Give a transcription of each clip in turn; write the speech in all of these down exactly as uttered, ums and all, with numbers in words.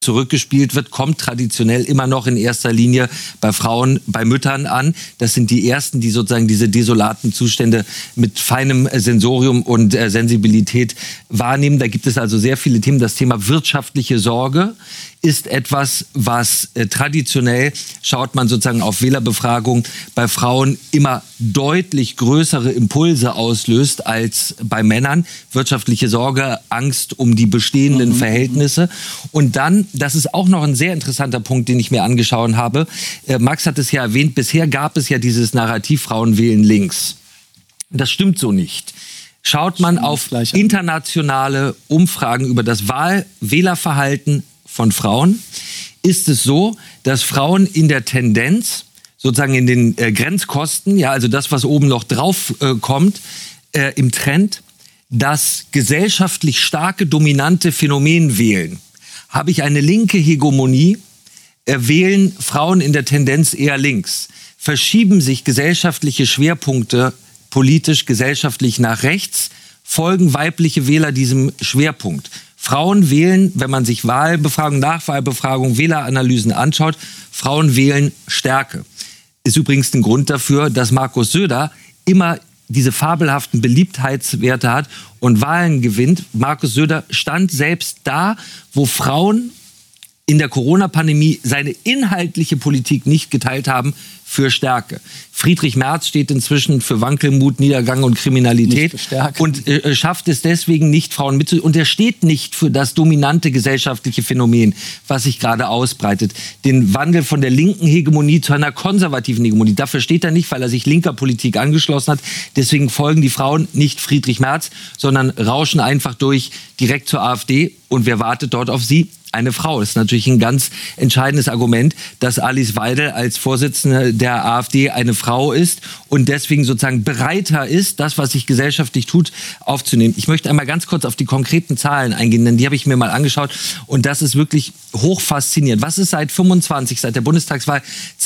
zurückgespielt wird, kommt traditionell immer noch in erster Linie bei Frauen, bei Müttern an. Das sind die Ersten, die sozusagen diese desolaten Zustände mit feinem Sensorium und äh, Sensibilität wahrnehmen. Da gibt es also sehr viele Themen. Das Thema wirtschaftliche Sorge ist etwas, was äh, traditionell, schaut man sozusagen auf Wählerbefragungen, bei Frauen immer deutlich größere Impulse auslöst als bei Männern. Wirtschaftliche Sorge, Angst um die bestehenden mhm. Verhältnisse. Und dann, das ist auch noch ein sehr interessanter Punkt, den ich mir angeschaut habe. Äh, Max hat es ja erwähnt, bisher gab es ja dieses Narrativ, Frauen wählen links. Das stimmt so nicht. Schaut man auf internationale Umfragen über das Wahl- Wählerverhalten von Frauen, ist es so, dass Frauen in der Tendenz, sozusagen in den äh, Grenzkosten, ja, also das, was oben noch drauf äh, kommt, äh, im Trend, das gesellschaftlich starke, dominante Phänomen wählen. Habe ich eine linke Hegemonie, äh, wählen Frauen in der Tendenz eher links. Verschieben sich gesellschaftliche Schwerpunkte politisch, gesellschaftlich nach rechts, folgen weibliche Wähler diesem Schwerpunkt. Frauen wählen, wenn man sich Wahlbefragung, Nachwahlbefragung, Wähleranalysen anschaut, Frauen wählen Stärke. Ist übrigens ein Grund dafür, dass Markus Söder immer diese fabelhaften Beliebtheitswerte hat und Wahlen gewinnt. Markus Söder stand selbst da, wo Frauen in der Corona-Pandemie seine inhaltliche Politik nicht geteilt haben, für Stärke. Friedrich Merz steht inzwischen für Wankelmut, Niedergang und Kriminalität und äh, schafft es deswegen nicht, Frauen mitzunehmen. Und er steht nicht für das dominante gesellschaftliche Phänomen, was sich gerade ausbreitet. Den Wandel von der linken Hegemonie zu einer konservativen Hegemonie. Dafür steht er nicht, weil er sich linker Politik angeschlossen hat. Deswegen folgen die Frauen nicht Friedrich Merz, sondern rauschen einfach durch direkt zur AfD. Und wer wartet dort auf sie? Eine Frau. Das ist natürlich ein ganz entscheidendes Argument, dass Alice Weidel als Vorsitzende der AfD eine Frau ist und deswegen sozusagen bereiter ist, das, was sich gesellschaftlich tut, aufzunehmen. Ich möchte einmal ganz kurz auf die konkreten Zahlen eingehen, denn die habe ich mir mal angeschaut und das ist wirklich hoch faszinierend. Was ist seit fünfundzwanzig, seit der Bundestagswahl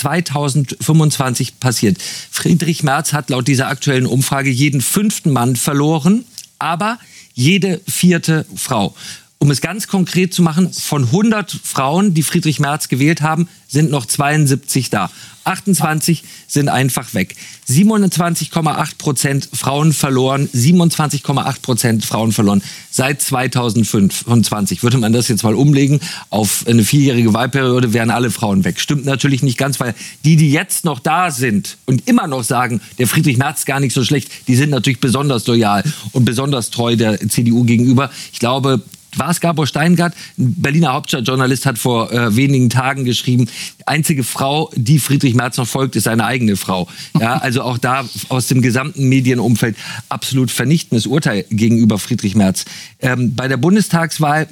zweitausendfünfundzwanzig passiert? Friedrich Merz hat laut dieser aktuellen Umfrage jeden fünften Mann verloren, aber jede vierte Frau. Um es ganz konkret zu machen, von hundert Frauen, die Friedrich Merz gewählt haben, sind noch zweiundsiebzig da. achtundzwanzig sind einfach weg. siebenundzwanzig Komma acht Prozent Frauen verloren, siebenundzwanzig Komma acht Prozent Frauen verloren. Seit zweitausendfünfundzwanzig würde man das jetzt mal umlegen auf eine vierjährige Wahlperiode, wären alle Frauen weg. Stimmt natürlich nicht ganz, weil die, die jetzt noch da sind und immer noch sagen, der Friedrich Merz gar nicht so schlecht, die sind natürlich besonders loyal und besonders treu der C D U gegenüber. Ich glaube, war es Gabor Steingart, ein Berliner Hauptstadtjournalist, hat vor äh, wenigen Tagen geschrieben, die einzige Frau, die Friedrich Merz noch folgt, ist seine eigene Frau. Ja, also auch da aus dem gesamten Medienumfeld absolut vernichtendes Urteil gegenüber Friedrich Merz. Ähm, bei der Bundestagswahl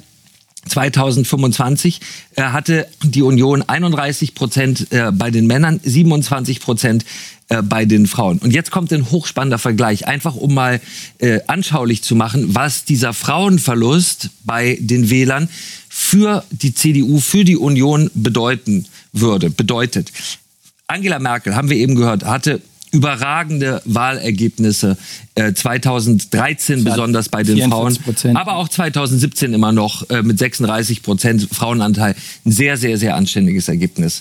zweitausendfünfundzwanzig äh, hatte die Union einunddreißig Prozent äh, bei den Männern, siebenundzwanzig Prozent äh, bei den Frauen. Und jetzt kommt ein hochspannender Vergleich, einfach um mal äh, anschaulich zu machen, was dieser Frauenverlust bei den Wählern für die C D U, für die Union bedeuten würde, bedeutet. Angela Merkel, haben wir eben gehört, hatte überragende Wahlergebnisse, äh, zweitausenddreizehn besonders bei den Frauen, aber auch zweitausendsiebzehn immer noch äh, mit sechsunddreißig Prozent Frauenanteil. Ein sehr, sehr, sehr anständiges Ergebnis.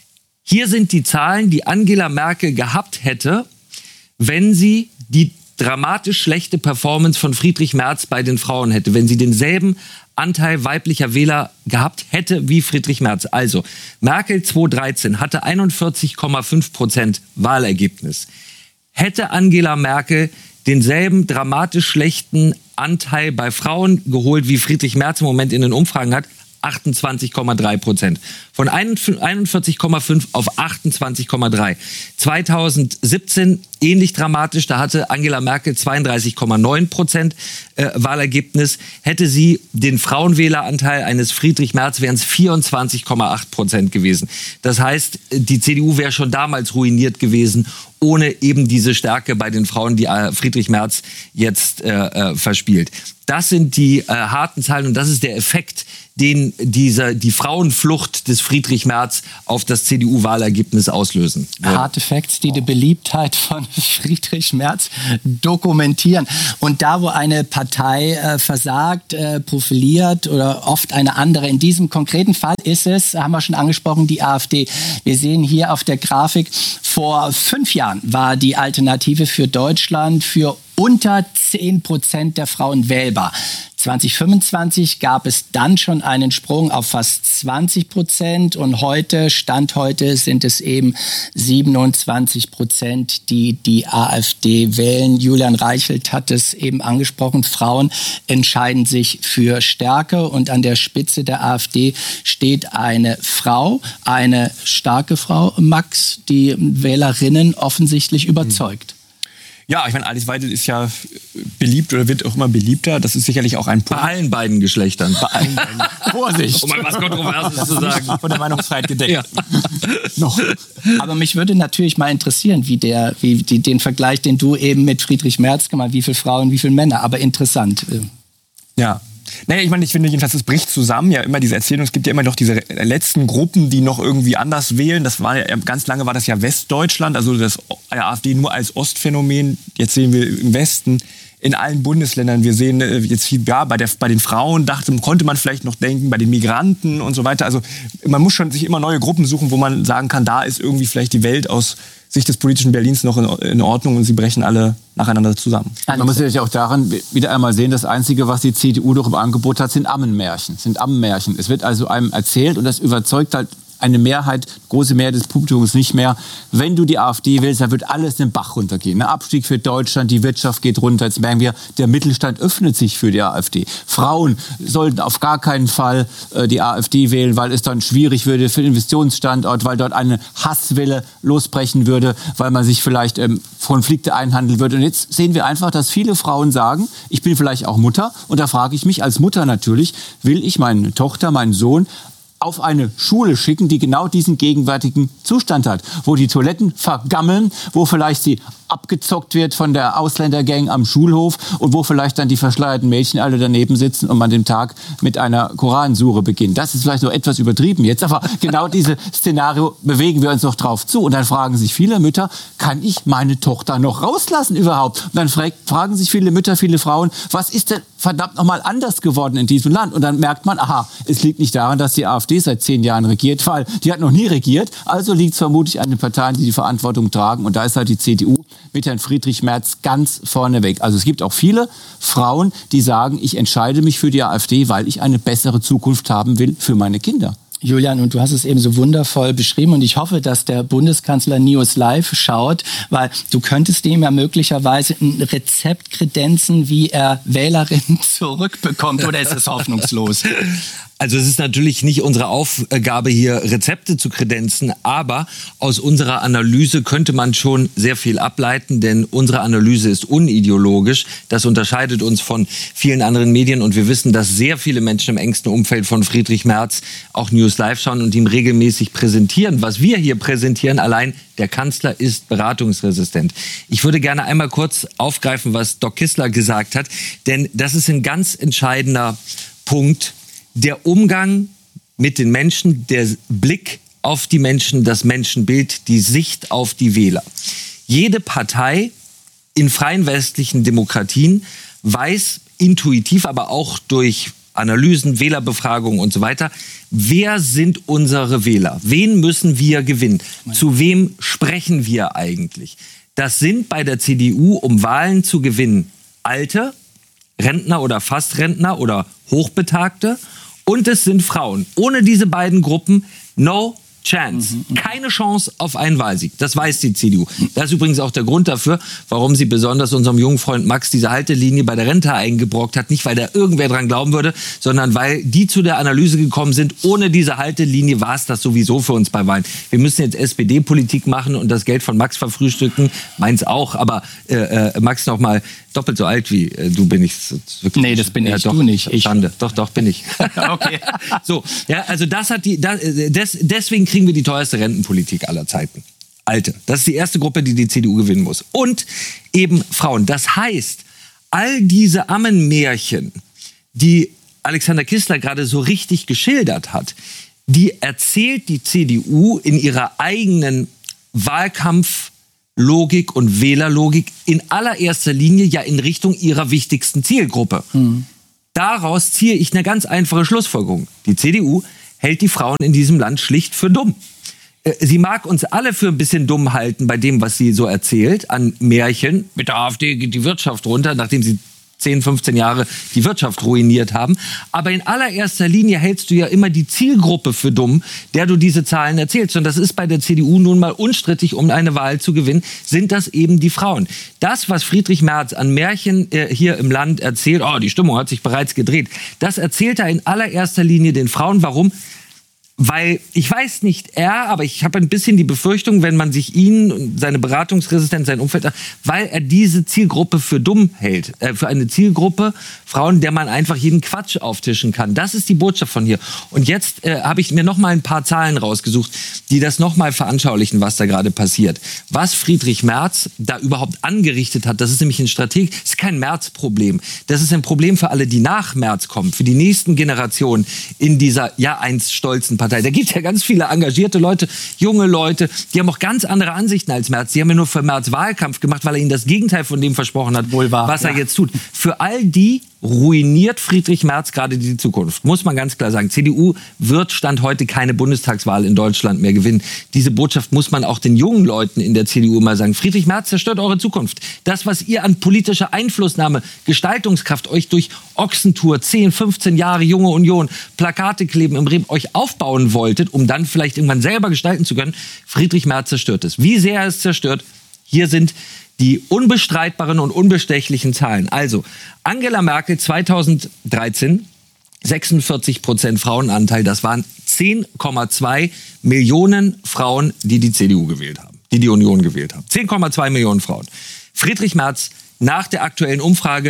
Hier sind die Zahlen, die Angela Merkel gehabt hätte, wenn sie die dramatisch schlechte Performance von Friedrich Merz bei den Frauen hätte, wenn sie denselben Anteil weiblicher Wähler gehabt hätte wie Friedrich Merz. Also Merkel zweitausenddreizehn hatte einundvierzig Komma fünf Prozent Wahlergebnis. Hätte Angela Merkel denselben dramatisch schlechten Anteil bei Frauen geholt, wie Friedrich Merz im Moment in den Umfragen hat, achtundzwanzig Komma drei Prozent. Von einundvierzig Komma fünf auf achtundzwanzig Komma drei. zweitausendsiebzehn ähnlich dramatisch, da hatte Angela Merkel zweiunddreißig Komma neun Prozent äh, Wahlergebnis. Hätte sie den Frauenwähleranteil eines Friedrich Merz, wären es vierundzwanzig Komma acht Prozent gewesen. Das heißt, die C D U wäre schon damals ruiniert gewesen ohne eben diese Stärke bei den Frauen, die Friedrich Merz jetzt äh, äh, verspielt. Das sind die äh, harten Zahlen und das ist der Effekt, den diese, die Frauenflucht des Friedrich Merz auf das C D U-Wahlergebnis auslösen. Harte Facts, die die Beliebtheit von Friedrich Merz dokumentieren. Und da, wo eine Partei äh, versagt, äh, profiliert oder oft eine andere, in diesem konkreten Fall ist es, haben wir schon angesprochen, die AfD. Wir sehen hier auf der Grafik, vor fünf Jahren war die Alternative für Deutschland für unter zehn Prozent der Frauen wählbar. zwanzig fünfundzwanzig gab es dann schon einen Sprung auf fast zwanzig Prozent und heute, Stand heute, sind es eben siebenundzwanzig Prozent, die die AfD wählen. Julian Reichelt hat es eben angesprochen, Frauen entscheiden sich für Stärke und an der Spitze der AfD steht eine Frau, eine starke Frau, Max, die Wählerinnen offensichtlich überzeugt. Ja, ich meine, Alice Weidel ist ja beliebt oder wird auch immer beliebter. Das ist sicherlich auch ein Punkt. Bei allen beiden Geschlechtern. Bei allen beiden. Vorsicht! Um mal was Kontroverses zu sagen. Von der Meinungsfreiheit gedeckt. Ja. Noch. Aber mich würde natürlich mal interessieren, wie der, wie die, den Vergleich, den du eben mit Friedrich Merz gemacht hast, wie viele Frauen, wie viele Männer. Aber interessant. Ja. Naja, ich meine, ich finde jedenfalls, es bricht zusammen. Ja, immer diese Erzählung, es gibt ja immer noch diese letzten Gruppen, die noch irgendwie anders wählen. Das war ja, ganz lange war das ja Westdeutschland, also das AfD nur als Ostphänomen. Jetzt sehen wir im Westen, in allen Bundesländern. Wir sehen jetzt, ja, bei, der, bei den Frauen dachte, konnte man vielleicht noch denken, bei den Migranten und so weiter. Also man muss schon sich immer neue Gruppen suchen, wo man sagen kann, da ist irgendwie vielleicht die Welt aus Sicht des politischen Berlins noch in, in Ordnung und sie brechen alle nacheinander zusammen. Man muss ja auch daran wieder einmal sehen, das Einzige, was die C D U doch im Angebot hat, sind Ammenmärchen. Sind Ammenmärchen. Es wird also einem erzählt und das überzeugt halt eine Mehrheit, große Mehrheit des Publikums nicht mehr. Wenn du die AfD wählst, dann wird alles den Bach runtergehen. Ein Abstieg für Deutschland, die Wirtschaft geht runter. Jetzt merken wir, der Mittelstand öffnet sich für die AfD. Frauen sollten auf gar keinen Fall äh, die AfD wählen, weil es dann schwierig würde für den Investitionsstandort, weil dort eine Hasswelle losbrechen würde, weil man sich vielleicht ähm, Konflikte einhandeln würde. Und jetzt sehen wir einfach, dass viele Frauen sagen, ich bin vielleicht auch Mutter. Und da frage ich mich als Mutter natürlich, will ich meine Tochter, meinen Sohn auf eine Schule schicken, die genau diesen gegenwärtigen Zustand hat, wo die Toiletten vergammeln, wo vielleicht sie abgezockt wird von der Ausländergang am Schulhof und wo vielleicht dann die verschleierten Mädchen alle daneben sitzen und man den Tag mit einer Koransure beginnt. Das ist vielleicht noch etwas übertrieben jetzt, aber genau dieses Szenario bewegen wir uns noch drauf zu. Und dann fragen sich viele Mütter, kann ich meine Tochter noch rauslassen überhaupt? Und dann fragen sich viele Mütter, viele Frauen, was ist denn verdammt nochmal anders geworden in diesem Land? Und dann merkt man, aha, es liegt nicht daran, dass die AfD seit zehn Jahren regiert, weil die hat noch nie regiert. Also liegt es vermutlich an den Parteien, die die Verantwortung tragen. Und da ist halt die C D U mit Herrn Friedrich Merz ganz vorneweg. Also es gibt auch viele Frauen, die sagen, ich entscheide mich für die AfD, weil ich eine bessere Zukunft haben will für meine Kinder. Julian, und du hast es eben so wundervoll beschrieben und ich hoffe, dass der Bundeskanzler News Live schaut, weil du könntest ihm ja möglicherweise ein Rezept kredenzen, wie er Wählerinnen zurückbekommt, oder ist es hoffnungslos? Also es ist natürlich nicht unsere Aufgabe, hier Rezepte zu kredenzen, aber aus unserer Analyse könnte man schon sehr viel ableiten, denn unsere Analyse ist unideologisch. Das unterscheidet uns von vielen anderen Medien und wir wissen, dass sehr viele Menschen im engsten Umfeld von Friedrich Merz auch News Live schauen und ihm regelmäßig präsentieren. Was wir hier präsentieren, allein der Kanzler ist beratungsresistent. Ich würde gerne einmal kurz aufgreifen, was Doc Kissler gesagt hat, denn das ist ein ganz entscheidender Punkt. Der Umgang mit den Menschen, der Blick auf die Menschen, das Menschenbild, die Sicht auf die Wähler. Jede Partei in freien westlichen Demokratien weiß intuitiv, aber auch durch Analysen, Wählerbefragungen und so weiter, wer sind unsere Wähler? Wen müssen wir gewinnen? Zu wem sprechen wir eigentlich? Das sind bei der C D U, um Wahlen zu gewinnen, Alte, Rentner oder Fastrentner oder Hochbetagte. Und es sind Frauen. Ohne diese beiden Gruppen, no chance. Keine Chance auf einen Wahlsieg. Das weiß die C D U. Das ist übrigens auch der Grund dafür, warum sie besonders unserem jungen Freund Max diese Haltelinie bei der Rente eingebrockt hat. Nicht, weil da irgendwer dran glauben würde, sondern weil die zu der Analyse gekommen sind, ohne diese Haltelinie war es das sowieso für uns bei Wahlen. Wir müssen jetzt S P D-Politik machen und das Geld von Max verfrühstücken. Meins auch, aber äh, äh, Max noch mal doppelt so alt wie äh, du bin ich. Wirklich. Nee, das bin ich, ja, doch, du nicht. Ich. Schande. Doch, doch, bin ich. Okay. So, ja, also das hat die, das, des, deswegen kriegen wir die teuerste Rentenpolitik aller Zeiten. Alte. Das ist die erste Gruppe, die die C D U gewinnen muss. Und eben Frauen. Das heißt, all diese Ammenmärchen, die Alexander Kissler gerade so richtig geschildert hat, die erzählt die C D U in ihrer eigenen Wahlkampflogik und Wählerlogik in allererster Linie ja in Richtung ihrer wichtigsten Zielgruppe. Mhm. Daraus ziehe ich eine ganz einfache Schlussfolgerung. Die C D U hält die Frauen in diesem Land schlicht für dumm. Sie mag uns alle für ein bisschen dumm halten bei dem, was sie so erzählt, an Märchen. Mit der AfD geht die Wirtschaft runter, nachdem sie zehn, fünfzehn Jahre die Wirtschaft ruiniert haben. Aber in allererster Linie hältst du ja immer die Zielgruppe für dumm, der du diese Zahlen erzählst. Und das ist bei der C D U nun mal unstrittig, um eine Wahl zu gewinnen, sind das eben die Frauen. Das, was Friedrich Merz an Märchen äh, hier im Land erzählt, oh, die Stimmung hat sich bereits gedreht, das erzählt er in allererster Linie den Frauen. Warum? Weil, ich weiß nicht er, aber ich habe ein bisschen die Befürchtung, wenn man sich ihn und seine Beratungsresistenz, sein Umfeld, weil er diese Zielgruppe für dumm hält. Äh, für eine Zielgruppe Frauen, der man einfach jeden Quatsch auftischen kann. Das ist die Botschaft von hier. Und jetzt äh, habe ich mir noch mal ein paar Zahlen rausgesucht, die das noch mal veranschaulichen, was da gerade passiert. Was Friedrich Merz da überhaupt angerichtet hat, das ist nämlich ein Strategie, das ist kein Merz-Problem. Das ist ein Problem für alle, die nach Merz kommen, für die nächsten Generationen in dieser ja einst stolzen Partei. Da gibt es ja ganz viele engagierte Leute, junge Leute, die haben auch ganz andere Ansichten als Merz. Die haben ja nur für Merz Wahlkampf gemacht, weil er ihnen das Gegenteil von dem versprochen hat, Wohl wahr, was er ja. jetzt tut. Für all die ruiniert Friedrich Merz gerade die Zukunft. Muss man ganz klar sagen. C D U wird Stand heute keine Bundestagswahl in Deutschland mehr gewinnen. Diese Botschaft muss man auch den jungen Leuten in der C D U mal sagen. Friedrich Merz zerstört eure Zukunft. Das, was ihr an politischer Einflussnahme, Gestaltungskraft euch durch Ochsentour, zehn, fünfzehn Jahre Junge Union, Plakate kleben im Bremen, euch aufbauen wolltet, um dann vielleicht irgendwann selber gestalten zu können, Friedrich Merz zerstört es. Wie sehr er es zerstört, hier sind die unbestreitbaren und unbestechlichen Zahlen. Also, Angela Merkel zweitausenddreizehn, sechsundvierzig Prozent Frauenanteil, das waren zehn Komma zwei Millionen Frauen, die die C D U gewählt haben, die die Union gewählt haben. zehn Komma zwei Millionen Frauen. Friedrich Merz nach der aktuellen Umfrage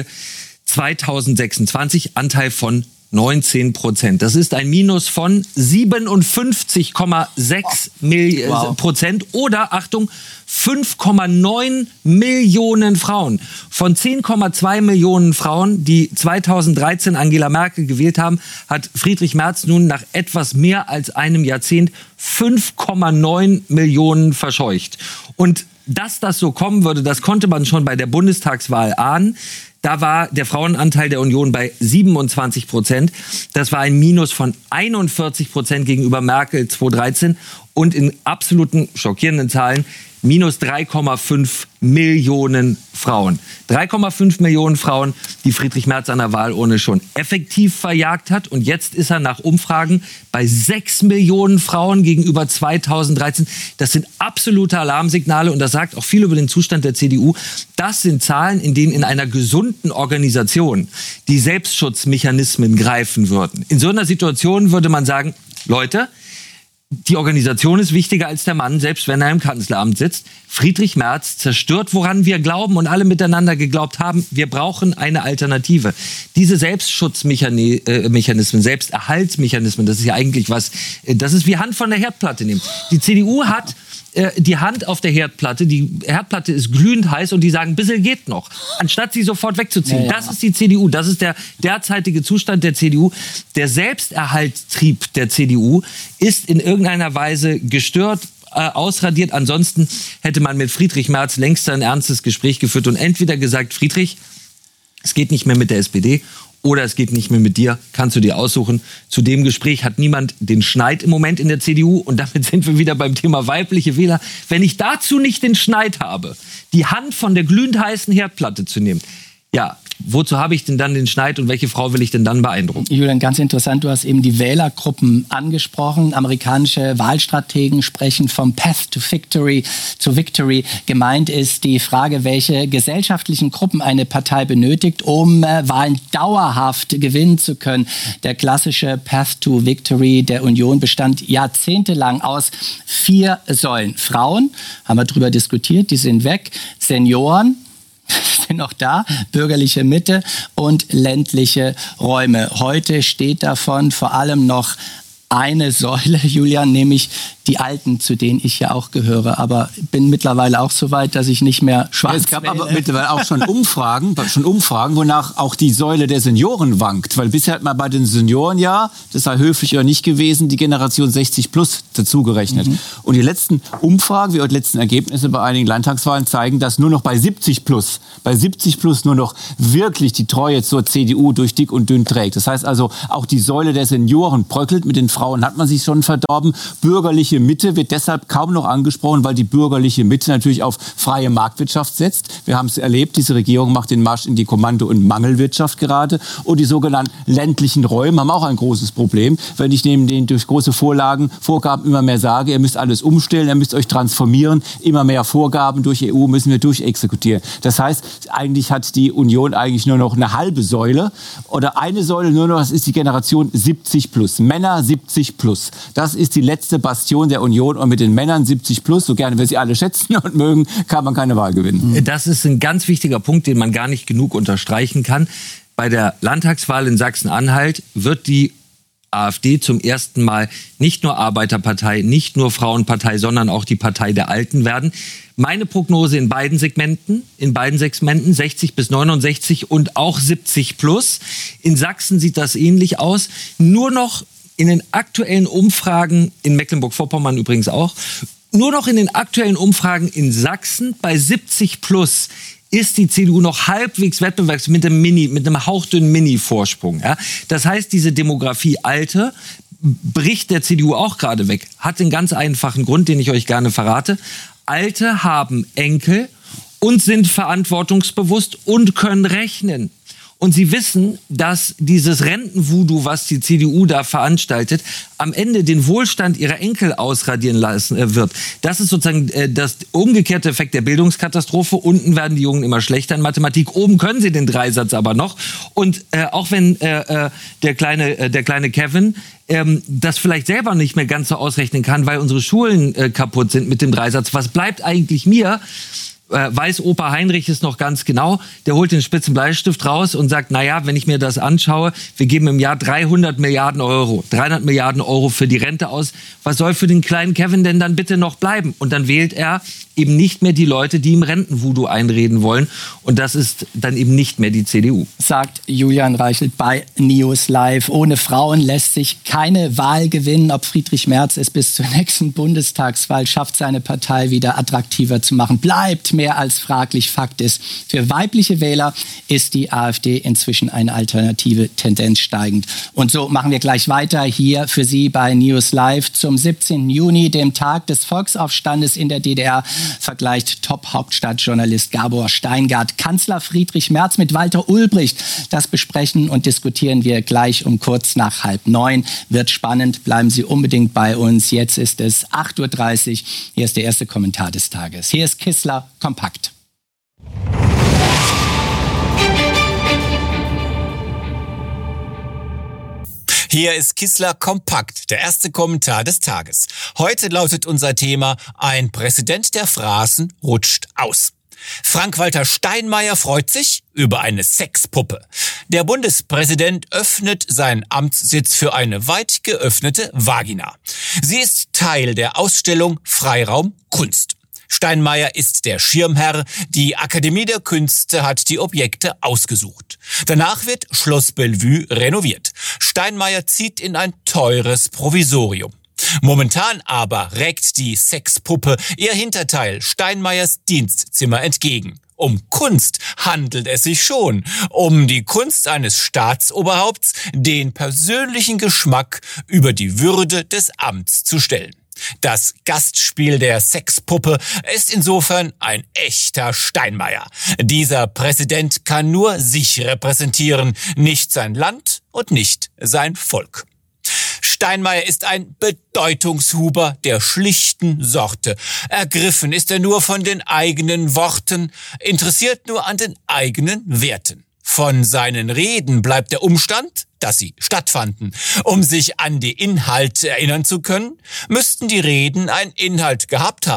zweitausendsechsundzwanzig Anteil von neunzehn Prozent. Das ist ein Minus von siebenundfünfzig Komma sechs wow. Prozent oder, Achtung, fünf Komma neun Millionen Frauen. Von zehn Komma zwei Millionen Frauen, die zweitausenddreizehn Angela Merkel gewählt haben, hat Friedrich Merz nun nach etwas mehr als einem Jahrzehnt fünf Komma neun Millionen verscheucht. Und dass das so kommen würde, das konnte man schon bei der Bundestagswahl ahnen. Da war der Frauenanteil der Union bei siebenundzwanzig Prozent. Das war ein Minus von einundvierzig Prozent gegenüber Merkel zweitausenddreizehn und in absoluten schockierenden Zahlen minus drei Komma fünf Millionen Frauen. drei Komma fünf Millionen Frauen, die Friedrich Merz an der Wahlurne schon effektiv verjagt hat. Und jetzt ist er nach Umfragen bei sechs Millionen Frauen gegenüber zweitausenddreizehn. Das sind absolute Alarmsignale und das sagt auch viel über den Zustand der C D U. Das sind Zahlen, in denen in einer gesunden Organisation die Selbstschutzmechanismen greifen würden. In so einer Situation würde man sagen, Leute, die Organisation ist wichtiger als der Mann, selbst wenn er im Kanzleramt sitzt. Friedrich Merz zerstört, woran wir glauben und alle miteinander geglaubt haben. Wir brauchen eine Alternative. Diese Selbstschutzmechanismen, Selbsterhaltsmechanismen, das ist ja eigentlich was, das ist wie Hand von der Herdplatte nehmen. Die C D U hat äh, die Hand auf der Herdplatte, die Herdplatte ist glühend heiß und die sagen, ein bisschen geht noch, anstatt sie sofort wegzuziehen. Ja, ja. Das ist die C D U, das ist der derzeitige Zustand der C D U. Der Selbsterhaltstrieb der C D U ist in irgendeiner Weise gestört, äh, ausradiert. Ansonsten hätte man mit Friedrich Merz längst ein ernstes Gespräch geführt und entweder gesagt, Friedrich, es geht nicht mehr mit der S P D oder es geht nicht mehr mit dir, kannst du dir aussuchen. Zu dem Gespräch hat niemand den Schneid im Moment in der C D U und damit sind wir wieder beim Thema weibliche Wähler. Wenn ich dazu nicht den Schneid habe, die Hand von der glühend heißen Herdplatte zu nehmen, ja, wozu habe ich denn dann den Schneid und welche Frau will ich denn dann beeindrucken? Julian, ganz interessant, du hast eben die Wählergruppen angesprochen. Amerikanische Wahlstrategen sprechen vom Path to Victory zu Victory. Gemeint ist die Frage, welche gesellschaftlichen Gruppen eine Partei benötigt, um äh, Wahlen dauerhaft gewinnen zu können. Der klassische Path to Victory der Union bestand jahrzehntelang aus vier Säulen. Frauen, haben wir drüber diskutiert, die sind weg. Senioren, sind noch da, bürgerliche Mitte und ländliche Räume. Heute steht davon vor allem noch eine Säule, Julian, nämlich die Alten, zu denen ich ja auch gehöre. Aber bin mittlerweile auch so weit, dass ich nicht mehr schwarz ja, Es gab wähle. aber mittlerweile auch schon Umfragen, schon Umfragen, wonach auch die Säule der Senioren wankt. Weil bisher hat man bei den Senioren ja, das sei höflich oder nicht gewesen, die Generation sechzig plus dazugerechnet. Mhm. Und die letzten Umfragen, wie auch die letzten Ergebnisse bei einigen Landtagswahlen zeigen, dass nur noch bei siebzig plus, bei siebzig plus nur noch wirklich die Treue zur C D U durch dick und dünn trägt. Das heißt also, auch die Säule der Senioren bröckelt. Mit den Frauen hat man sich schon verdorben. Bürgerliche Mitte wird deshalb kaum noch angesprochen, weil die bürgerliche Mitte natürlich auf freie Marktwirtschaft setzt. Wir haben es erlebt, diese Regierung macht den Marsch in die Kommando- und Mangelwirtschaft gerade. Und die sogenannten ländlichen Räume haben auch ein großes Problem. Wenn ich neben denen durch große Vorlagen, Vorgaben immer mehr sage, ihr müsst alles umstellen, ihr müsst euch transformieren, immer mehr Vorgaben durch E U müssen wir durchexekutieren. Das heißt, eigentlich hat die Union eigentlich nur noch eine halbe Säule oder eine Säule nur noch, das ist die Generation siebzig plus. Männer siebzig plus. Das ist die letzte Bastion der Union und mit den Männern siebzig plus, so gerne wir sie alle schätzen und mögen, kann man keine Wahl gewinnen. Das ist ein ganz wichtiger Punkt, den man gar nicht genug unterstreichen kann. Bei der Landtagswahl in Sachsen-Anhalt wird die AfD zum ersten Mal nicht nur Arbeiterpartei, nicht nur Frauenpartei, sondern auch die Partei der Alten werden. Meine Prognose in beiden Segmenten, in beiden Segmenten, sechzig bis neunundsechzig und auch siebzig plus. In Sachsen sieht das ähnlich aus. Nur noch in den aktuellen Umfragen, in Mecklenburg-Vorpommern übrigens auch, nur noch in den aktuellen Umfragen in Sachsen bei siebzig plus ist die C D U noch halbwegs wettbewerbsfähig mit einem Mini, mit einem hauchdünnen Mini-Vorsprung. Ja? Das heißt, diese Demografie Alte bricht der C D U auch gerade weg. Hat den ganz einfachen Grund, den ich euch gerne verrate. Alte haben Enkel und sind verantwortungsbewusst und können rechnen. Und sie wissen, dass dieses Rentenvoodoo, was die C D U da veranstaltet, am Ende den Wohlstand ihrer Enkel ausradieren lassen äh, wird. Das ist sozusagen äh, das umgekehrte Effekt der Bildungskatastrophe. Unten werden die Jungen immer schlechter in Mathematik. Oben können sie den Dreisatz aber noch. Und äh, auch wenn äh, äh, der kleine äh, der kleine Kevin ähm, das vielleicht selber nicht mehr ganz so ausrechnen kann, weil unsere Schulen äh, kaputt sind mit dem Dreisatz, was bleibt eigentlich mir? Weiß Opa Heinrich es noch ganz genau, der holt den spitzen Bleistift raus und sagt, naja, wenn ich mir das anschaue, wir geben im Jahr dreihundert Milliarden Euro, dreihundert Milliarden Euro für die Rente aus, was soll für den kleinen Kevin denn dann bitte noch bleiben? Und dann wählt er eben nicht mehr die Leute, die im Rentenvoodoo einreden wollen und das ist dann eben nicht mehr die C D U. Sagt Julian Reichelt bei News Live. Ohne Frauen lässt sich keine Wahl gewinnen. Ob Friedrich Merz es bis zur nächsten Bundestagswahl schafft, seine Partei wieder attraktiver zu machen, bleibt mehr als fraglich. Fakt ist, für weibliche Wähler ist die AfD inzwischen eine alternative Tendenz steigend. Und so machen wir gleich weiter hier für Sie bei News Live zum siebzehnten Juni, dem Tag des Volksaufstandes in der D D R, vergleicht Top-Hauptstadtjournalist Gabor Steingart Kanzler Friedrich Merz mit Walter Ulbricht. Das besprechen und diskutieren wir gleich um kurz nach halb neun. Wird spannend, bleiben Sie unbedingt bei uns. Jetzt ist es acht Uhr dreißig. Hier ist der erste Kommentar des Tages. Hier ist Kissler Kompakt. Hier ist Kissler Kompakt, der erste Kommentar des Tages. Heute lautet unser Thema: Ein Präsident der Phrasen rutscht aus. Frank-Walter Steinmeier freut sich über eine Sexpuppe. Der Bundespräsident öffnet seinen Amtssitz für eine weit geöffnete Vagina. Sie ist Teil der Ausstellung Freiraum Kunst. Steinmeier ist der Schirmherr. Die Akademie der Künste hat die Objekte ausgesucht. Danach wird Schloss Bellevue renoviert. Steinmeier zieht in ein teures Provisorium. Momentan aber reckt die Sexpuppe ihr Hinterteil Steinmeiers Dienstzimmer entgegen. Um Kunst handelt es sich schon. Um die Kunst eines Staatsoberhaupts, den persönlichen Geschmack über die Würde des Amts zu stellen. Das Gastspiel der Sexpuppe ist insofern ein echter Steinmeier. Dieser Präsident kann nur sich repräsentieren, nicht sein Land und nicht sein Volk. Steinmeier ist ein Bedeutungshuber der schlichten Sorte. Ergriffen ist er nur von den eigenen Worten, interessiert nur an den eigenen Werten. Von seinen Reden bleibt der Umstand, dass sie stattfanden. Um sich an die Inhalte erinnern zu können, müssten die Reden einen Inhalt gehabt haben.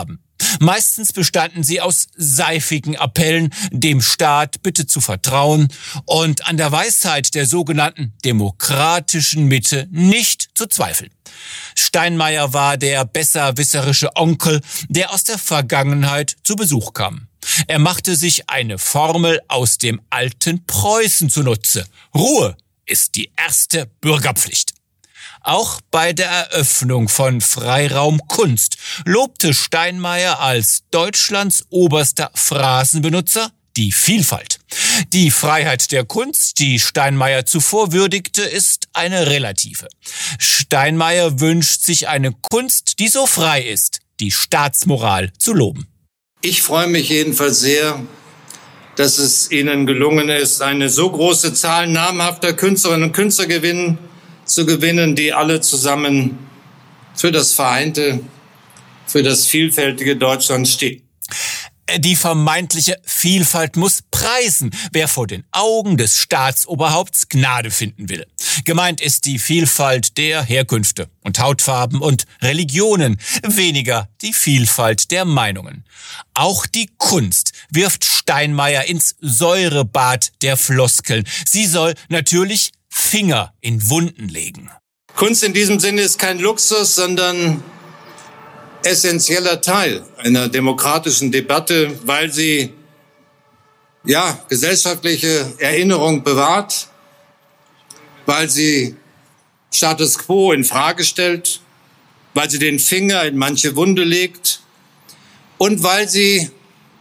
Meistens bestanden sie aus seifigen Appellen, dem Staat bitte zu vertrauen und an der Weisheit der sogenannten demokratischen Mitte nicht zu zweifeln. Steinmeier war der besserwisserische Onkel, der aus der Vergangenheit zu Besuch kam. Er machte sich eine Formel aus dem alten Preußen zunutze. Ruhe ist die erste Bürgerpflicht. Auch bei der Eröffnung von Freiraum Kunst lobte Steinmeier als Deutschlands oberster Phrasenbenutzer die Vielfalt. Die Freiheit der Kunst, die Steinmeier zuvor würdigte, ist eine relative. Steinmeier wünscht sich eine Kunst, die so frei ist, die Staatsmoral zu loben. Ich freue mich jedenfalls sehr, dass es Ihnen gelungen ist, eine so große Zahl namhafter Künstlerinnen und Künstler gewinnen, zu gewinnen, die alle zusammen für das vereinte, für das vielfältige Deutschland stehen. Die vermeintliche Vielfalt muss preisen, wer vor den Augen des Staatsoberhaupts Gnade finden will. Gemeint ist die Vielfalt der Herkünfte und Hautfarben und Religionen, weniger die Vielfalt der Meinungen. Auch die Kunst wirft Steinmeier ins Säurebad der Floskeln. Sie soll natürlich Finger in Wunden legen. Kunst in diesem Sinne ist kein Luxus, sondern essentieller Teil einer demokratischen Debatte, weil sie ja gesellschaftliche Erinnerung bewahrt, weil sie Status quo in Frage stellt, weil sie den Finger in manche Wunde legt und weil sie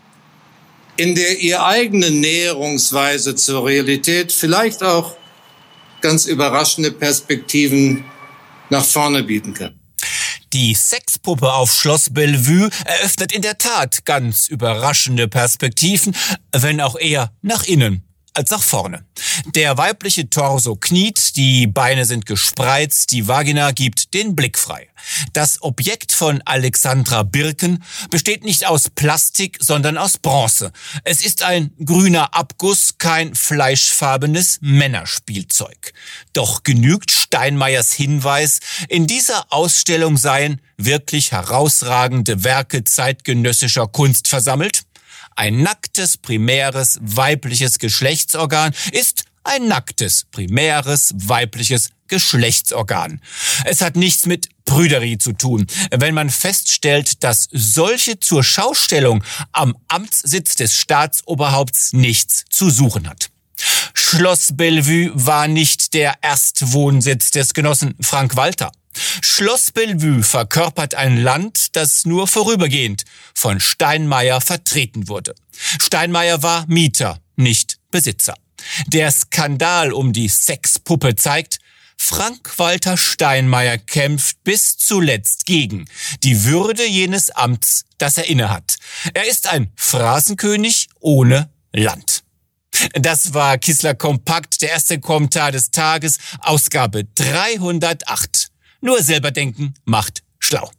in der ihr eigenen Näherungsweise zur Realität vielleicht auch ganz überraschende Perspektiven nach vorne bieten kann. Die Sexpuppe auf Schloss Bellevue eröffnet in der Tat ganz überraschende Perspektiven, wenn auch eher nach innen als nach vorne. Der weibliche Torso kniet, die Beine sind gespreizt, die Vagina gibt den Blick frei. Das Objekt von Alexandra Birken besteht nicht aus Plastik, sondern aus Bronze. Es ist ein grüner Abguss, kein fleischfarbenes Männerspielzeug. Doch genügt Steinmeiers Hinweis, in dieser Ausstellung seien wirklich herausragende Werke zeitgenössischer Kunst versammelt? Ein nacktes, primäres, weibliches Geschlechtsorgan ist ein nacktes, primäres, weibliches Geschlechtsorgan. Es hat nichts mit Prüderie zu tun, wenn man feststellt, dass solche zur Schaustellung am Amtssitz des Staatsoberhaupts nichts zu suchen hat. Schloss Bellevue war nicht der Erstwohnsitz des Genossen Frank Walter. Schloss Bellevue verkörpert ein Land, das nur vorübergehend von Steinmeier vertreten wurde. Steinmeier war Mieter, nicht Besitzer. Der Skandal um die Sexpuppe zeigt, Frank-Walter Steinmeier kämpft bis zuletzt gegen die Würde jenes Amts, das er innehat. Er ist ein Phrasenkönig ohne Land. Das war Kissler Kompakt, der erste Kommentar des Tages, Ausgabe dreihundertacht. Nur selber denken macht schlau.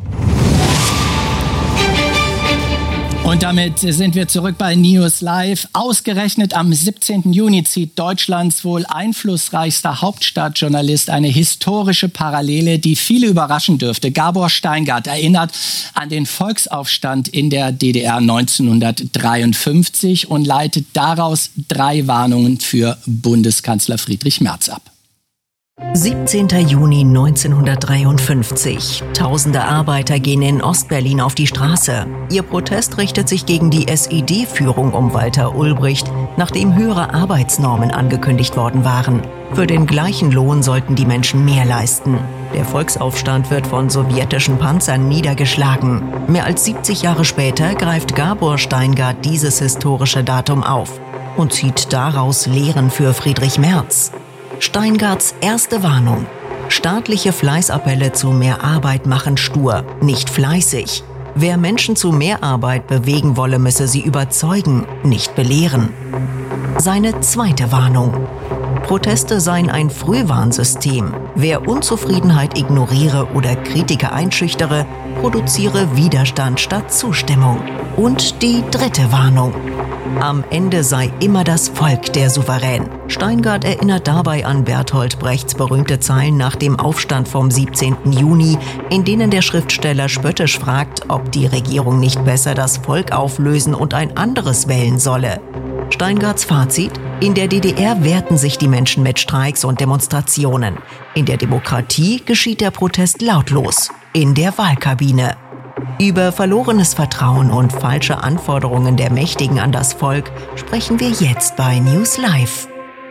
Und damit sind wir zurück bei News Live. Ausgerechnet am siebzehnten Juni zieht Deutschlands wohl einflussreichster Hauptstadtjournalist eine historische Parallele, die viele überraschen dürfte. Gabor Steingart erinnert an den Volksaufstand in der D D R neunzehnhundertdreiundfünfzig und leitet daraus drei Warnungen für Bundeskanzler Friedrich Merz ab. siebzehnten Juni neunzehnhundertdreiundfünfzig. Tausende Arbeiter gehen in Ostberlin auf die Straße. Ihr Protest richtet sich gegen die S E D-Führung um Walter Ulbricht, nachdem höhere Arbeitsnormen angekündigt worden waren. Für den gleichen Lohn sollten die Menschen mehr leisten. Der Volksaufstand wird von sowjetischen Panzern niedergeschlagen. Mehr als siebzig Jahre später greift Gabor Steingart dieses historische Datum auf und zieht daraus Lehren für Friedrich Merz. Steingarts erste Warnung. Staatliche Fleißappelle zu mehr Arbeit machen stur, nicht fleißig. Wer Menschen zu mehr Arbeit bewegen wolle, müsse sie überzeugen, nicht belehren. Seine zweite Warnung. Proteste seien ein Frühwarnsystem. Wer Unzufriedenheit ignoriere oder Kritiker einschüchtere, produziere Widerstand statt Zustimmung. Und die dritte Warnung. Am Ende sei immer das Volk der Souverän. Steingart erinnert dabei an Bertolt Brechts berühmte Zeilen nach dem Aufstand vom siebzehnten Juni, in denen der Schriftsteller spöttisch fragt, ob die Regierung nicht besser das Volk auflösen und ein anderes wählen solle. Steingarts Fazit: In der D D R wehrten sich die Menschen mit Streiks und Demonstrationen. In der Demokratie geschieht der Protest lautlos, in der Wahlkabine. Über verlorenes Vertrauen und falsche Anforderungen der Mächtigen an das Volk sprechen wir jetzt bei News Live.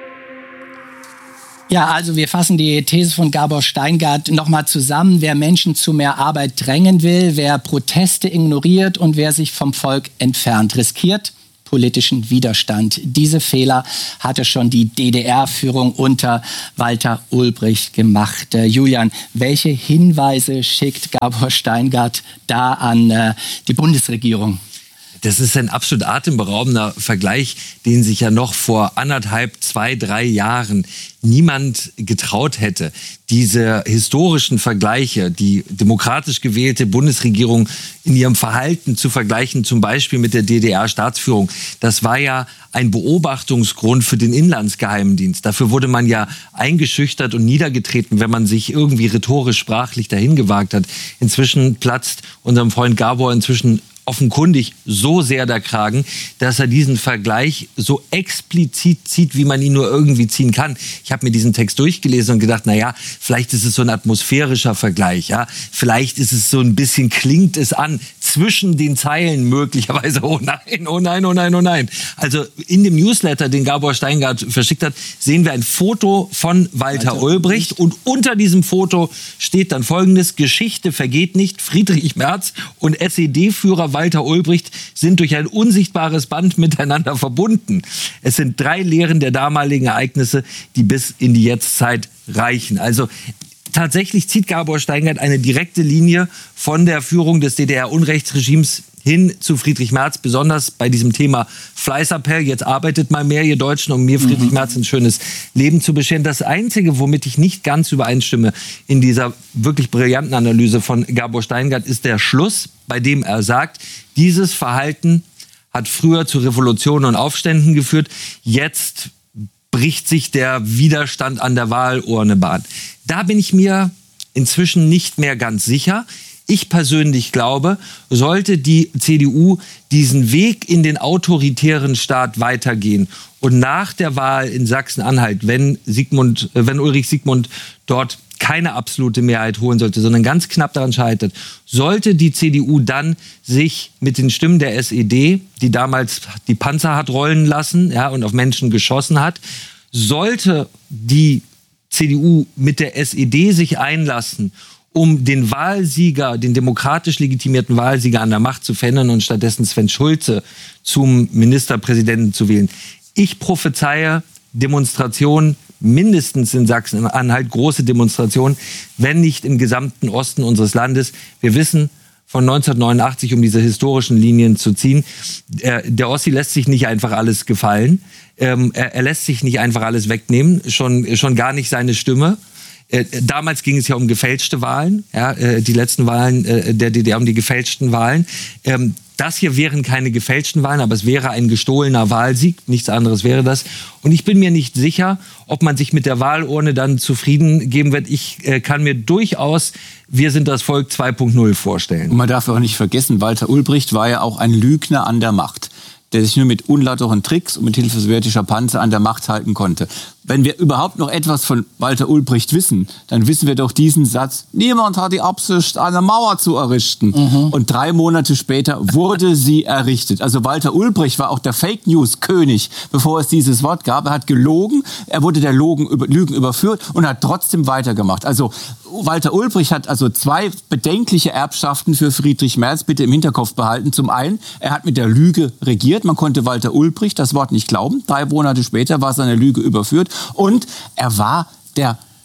Ja, also wir fassen die These von Gabor Steingart nochmal zusammen. Wer Menschen zu mehr Arbeit drängen will, wer Proteste ignoriert und wer sich vom Volk entfernt, riskiert politischen Widerstand. Diese Fehler hatte schon die D D R-Führung unter Walter Ulbricht gemacht. Äh, Julian, welche Hinweise schickt Gabor Steingart da an äh, die Bundesregierung? Das ist ein absolut atemberaubender Vergleich, den sich ja noch vor anderthalb, zwei, drei Jahren niemand getraut hätte. Diese historischen Vergleiche, die demokratisch gewählte Bundesregierung in ihrem Verhalten zu vergleichen, zum Beispiel mit der D D R-Staatsführung, das war ja ein Beobachtungsgrund für den Inlandsgeheimdienst. Dafür wurde man ja eingeschüchtert und niedergetreten, wenn man sich irgendwie rhetorisch, sprachlich dahin gewagt hat. Inzwischen platzt unserem Freund Gabor inzwischen offenkundig so sehr der Kragen, dass er diesen Vergleich so explizit zieht, wie man ihn nur irgendwie ziehen kann. Ich habe mir diesen Text durchgelesen und gedacht, na ja, vielleicht ist es so ein atmosphärischer Vergleich, ja, vielleicht ist es so ein bisschen, klingt es an, zwischen den Zeilen möglicherweise, oh nein, oh nein, oh nein, oh nein. Also in dem Newsletter, den Gabor Steingart verschickt hat, sehen wir ein Foto von Walter, Walter Ulbricht und unter diesem Foto steht dann Folgendes: Geschichte vergeht nicht, Friedrich Merz und S E D-Führer Walter Ulbricht sind durch ein unsichtbares Band miteinander verbunden. Es sind drei Lehren der damaligen Ereignisse, die bis in die Jetztzeit reichen. Also tatsächlich zieht Gabor Steingart eine direkte Linie von der Führung des D D R-Unrechtsregimes hin zu Friedrich Merz, besonders bei diesem Thema Fleißappell. Jetzt arbeitet mal mehr, ihr Deutschen, um mir Friedrich Merz ein schönes Leben zu bescheren. Das Einzige, womit ich nicht ganz übereinstimme in dieser wirklich brillanten Analyse von Gabor Steingart, ist der Schluss, bei dem er sagt, dieses Verhalten hat früher zu Revolutionen und Aufständen geführt. Jetzt bricht sich der Widerstand an der Wahlurne Bahn. Da bin ich mir inzwischen nicht mehr ganz sicher. Ich persönlich glaube, sollte die C D U diesen Weg in den autoritären Staat weitergehen und nach der Wahl in Sachsen-Anhalt, wenn Sigmund, wenn Ulrich Sigmund dort keine absolute Mehrheit holen sollte, sondern ganz knapp daran scheitert, sollte die C D U dann sich mit den Stimmen der S E D, die damals die Panzer hat rollen lassen, ja, und auf Menschen geschossen hat, sollte die C D U mit der S E D sich einlassen, um den Wahlsieger, den demokratisch legitimierten Wahlsieger an der Macht zu verändern und stattdessen Sven Schulze zum Ministerpräsidenten zu wählen. Ich prophezeie Demonstrationen, mindestens in Sachsen-Anhalt, große Demonstrationen, wenn nicht im gesamten Osten unseres Landes. Wir wissen von neunzehnhundertneunundachtzig, um diese historischen Linien zu ziehen, äh, der Ossi lässt sich nicht einfach alles gefallen. Ähm, er, er lässt sich nicht einfach alles wegnehmen, schon, schon gar nicht seine Stimme. Äh, damals ging es ja um gefälschte Wahlen, ja, äh, die letzten Wahlen äh, der D D R, um die gefälschten Wahlen. Ähm, das hier wären keine gefälschten Wahlen, aber es wäre ein gestohlener Wahlsieg, nichts anderes wäre das. Und ich bin mir nicht sicher, ob man sich mit der Wahlurne dann zufrieden geben wird. Ich äh, kann mir durchaus Wir sind das Volk zwei Punkt null vorstellen. Und man darf auch nicht vergessen, Walter Ulbricht war ja auch ein Lügner an der Macht, der sich nur mit unlauteren Tricks und mit Hilfe sowjetischer Panzer an der Macht halten konnte. Wenn wir überhaupt noch etwas von Walter Ulbricht wissen, dann wissen wir doch diesen Satz: Niemand hat die Absicht, eine Mauer zu errichten. Mhm. Und drei Monate später wurde sie errichtet. Also Walter Ulbricht war auch der Fake News König, bevor es dieses Wort gab. Er hat gelogen, er wurde der Logen, über, Lügen überführt und hat trotzdem weitergemacht. Also Walter Ulbricht hat also zwei bedenkliche Erbschaften für Friedrich Merz bitte im Hinterkopf behalten. Zum einen, er hat mit der Lüge regiert. Man konnte Walter Ulbricht das Wort nicht glauben. Drei Monate später war seine Lüge überführt. Und er war der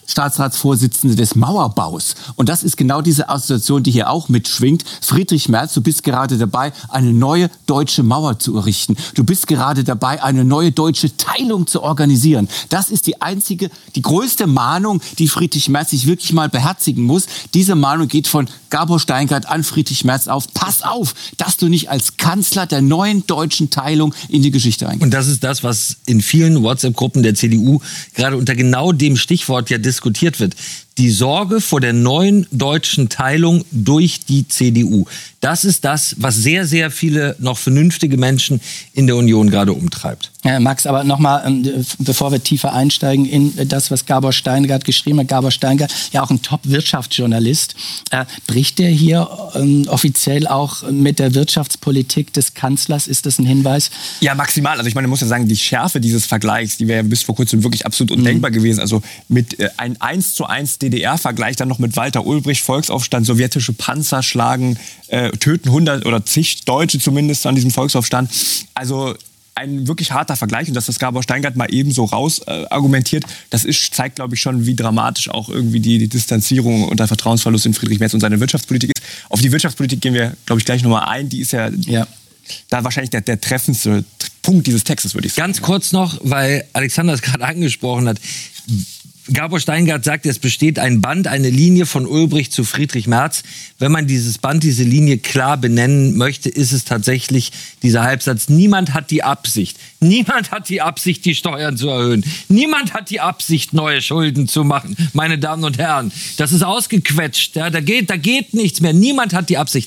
Staatsratsvorsitzende des Mauerbaus. Und das ist genau diese Assoziation, die hier auch mitschwingt. Friedrich Merz, du bist gerade dabei, eine neue deutsche Mauer zu errichten. Du bist gerade dabei, eine neue deutsche Teilung zu organisieren. Das ist die einzige, die größte Mahnung, die Friedrich Merz sich wirklich mal beherzigen muss. Diese Mahnung geht von Gabor Steingart an Friedrich Merz auf. Pass auf, dass du nicht als Kanzler der neuen deutschen Teilung in die Geschichte eingehst. Und das ist das, was in vielen WhatsApp-Gruppen der C D U gerade unter genau dem Stichwort ja diskutiert wird. Die Sorge vor der neuen deutschen Teilung durch die C D U. Das ist das, was sehr, sehr viele noch vernünftige Menschen in der Union gerade umtreibt. Ja, Max, aber nochmal, bevor wir tiefer einsteigen in das, was Gabor Steingart geschrieben hat. Gabor Steingart, ja auch ein Top-Wirtschaftsjournalist. Äh, bricht der hier ähm, offiziell auch mit der Wirtschaftspolitik des Kanzlers? Ist das ein Hinweis? Ja, maximal. Also ich meine, man muss ja sagen, die Schärfe dieses Vergleichs, die wäre ja bis vor kurzem wirklich absolut undenkbar mhm. gewesen. Also mit äh, ein eins zu eins D D R-Vergleich dann noch mit Walter Ulbricht, Volksaufstand, sowjetische Panzer schlagen, äh, töten hundert oder zig Deutsche zumindest an diesem Volksaufstand. Also ein wirklich harter Vergleich, und dass das Gabor Steingart mal eben so raus äh, argumentiert, das ist, zeigt, glaube ich, schon, wie dramatisch auch irgendwie die, die Distanzierung und der Vertrauensverlust in Friedrich Merz und seine Wirtschaftspolitik ist. Auf die Wirtschaftspolitik gehen wir, glaube ich, gleich nochmal ein. Die ist ja, ja. da wahrscheinlich der, der treffendste Punkt dieses Textes, würde ich sagen. Ganz kurz noch, weil Alexander es gerade angesprochen hat. Gabor Steingart sagt, es besteht ein Band, eine Linie von Ulbricht zu Friedrich Merz. Wenn man dieses Band, diese Linie klar benennen möchte, ist es tatsächlich dieser Halbsatz. Niemand hat die Absicht, niemand hat die Absicht, die Steuern zu erhöhen. Niemand hat die Absicht, neue Schulden zu machen, meine Damen und Herren. Das ist ausgequetscht, ja, da geht, da geht nichts mehr. Niemand hat die Absicht.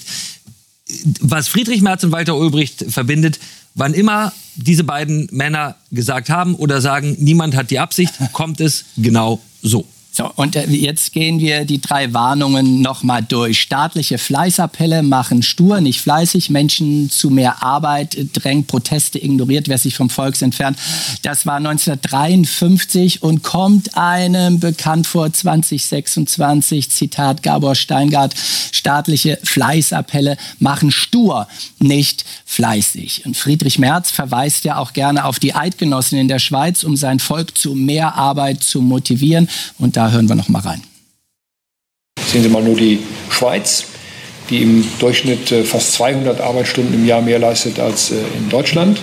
Was Friedrich Merz und Walter Ulbricht verbindet, wann immer diese beiden Männer gesagt haben oder sagen, niemand hat die Absicht, kommt es genau so. So, und jetzt gehen wir die drei Warnungen nochmal durch. Staatliche Fleißappelle machen stur, nicht fleißig. Menschen zu mehr Arbeit drängt, Proteste ignoriert, wer sich vom Volks entfernt. Das war neunzehnhundertdreiundfünfzig und kommt einem bekannt vor zwanzig sechsundzwanzig. Zitat Gabor Steingart. Staatliche Fleißappelle machen stur, nicht fleißig. Und Friedrich Merz verweist ja auch gerne auf die Eidgenossen in der Schweiz, um sein Volk zu mehr Arbeit zu motivieren. Und da hören wir noch mal rein. Sehen Sie mal nur die Schweiz, die im Durchschnitt fast zweihundert Arbeitsstunden im Jahr mehr leistet als in Deutschland.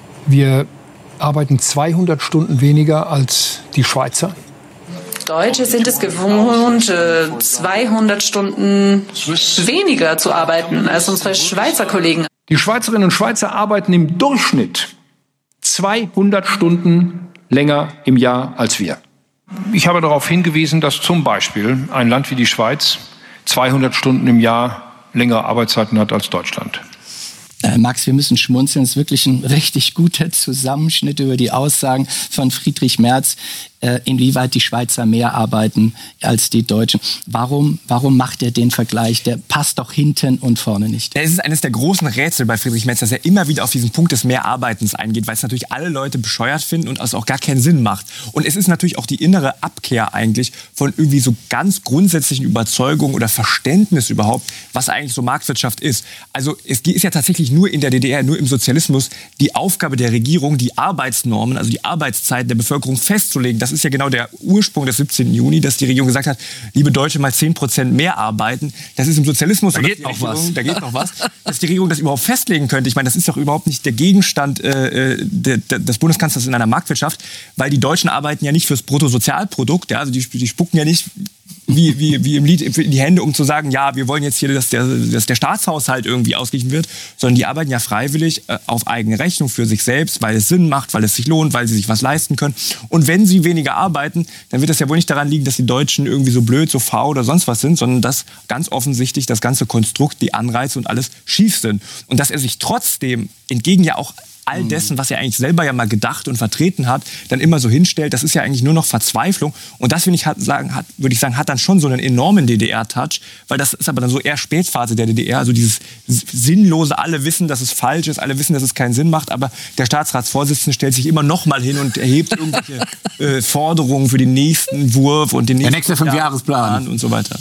Wir arbeiten zweihundert Stunden weniger als die Schweizer. Deutsche sind es gewohnt, zweihundert Stunden weniger zu arbeiten als unsere Schweizer Kollegen. Die Schweizerinnen und Schweizer arbeiten im Durchschnitt zweihundert Stunden länger im Jahr als wir. Ich habe darauf hingewiesen, dass zum Beispiel ein Land wie die Schweiz zweihundert Stunden im Jahr längere Arbeitszeiten hat als Deutschland. Äh, Max, wir müssen schmunzeln. Es ist wirklich ein richtig guter Zusammenschnitt über die Aussagen von Friedrich Merz, äh, inwieweit die Schweizer mehr arbeiten als die Deutschen. Warum, warum macht er den Vergleich? Der passt doch hinten und vorne nicht. Es ist eines der großen Rätsel bei Friedrich Merz, dass er immer wieder auf diesen Punkt des Mehrarbeitens eingeht, weil es natürlich alle Leute bescheuert finden und es auch gar keinen Sinn macht. Und es ist natürlich auch die innere Abkehr eigentlich von irgendwie so ganz grundsätzlichen Überzeugungen oder Verständnis überhaupt, was eigentlich so Marktwirtschaft ist. Also es ist ja tatsächlich nur in der D D R, nur im Sozialismus die Aufgabe der Regierung, die Arbeitsnormen, also die Arbeitszeiten der Bevölkerung festzulegen. Das ist ja genau der Ursprung des siebzehnten Juni, dass die Regierung gesagt hat, liebe Deutsche, mal zehn Prozent mehr arbeiten. Das ist im Sozialismus. Da geht noch Regierung, was. Da geht noch was. Dass die Regierung das überhaupt festlegen könnte. Ich meine, das ist doch überhaupt nicht der Gegenstand äh, de, de, des Bundeskanzlers in einer Marktwirtschaft, weil die Deutschen arbeiten ja nicht fürs Bruttosozialprodukt. Ja, also die, die spucken ja nicht wie, wie, wie im Lied in die Hände, um zu sagen, ja, wir wollen jetzt hier, dass der, dass der Staatshaushalt irgendwie ausgeglichen wird, sondern die arbeiten ja freiwillig äh, auf eigene Rechnung für sich selbst, weil es Sinn macht, weil es sich lohnt, weil sie sich was leisten können. Und wenn sie weniger arbeiten, dann wird das ja wohl nicht daran liegen, dass die Deutschen irgendwie so blöd, so faul oder sonst was sind, sondern dass ganz offensichtlich das ganze Konstrukt, die Anreize und alles schief sind. Und dass er sich trotzdem entgegen ja auch all dessen, was er eigentlich selber ja mal gedacht und vertreten hat, dann immer so hinstellt, das ist ja eigentlich nur noch Verzweiflung. Und das, finde ich, hat, sagen, hat, würde ich sagen, hat dann schon so einen enormen D D R-Touch, weil das ist aber dann so eher Spätphase der D D R, also dieses sinnlose, alle wissen, dass es falsch ist, alle wissen, dass es keinen Sinn macht, aber der Staatsratsvorsitzende stellt sich immer noch mal hin und erhebt irgendwelche äh, Forderungen für den nächsten Wurf und den nächsten der nächste Fünfjahresplan und so weiter.